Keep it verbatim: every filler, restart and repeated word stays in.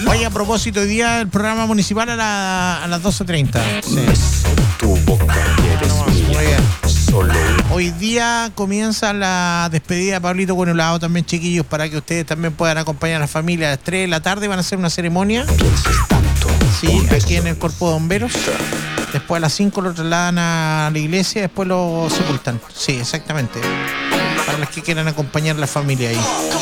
Oye, a propósito, hoy día el programa municipal a, la, a las doce treinta. Sí. Tu boca eres Muy mía. bien. Solo Hoy día comienza la despedida de Pablito Cuenolado también, chiquillos, para que ustedes también puedan acompañar a la familia. A las tres de la tarde van a hacer una ceremonia. pienses tanto. Sí, aquí en el Cuerpo de Bomberos. Después a las cinco lo trasladan a la iglesia, después lo sepultan. Sí, exactamente. Para los que quieran acompañar a la familia ahí.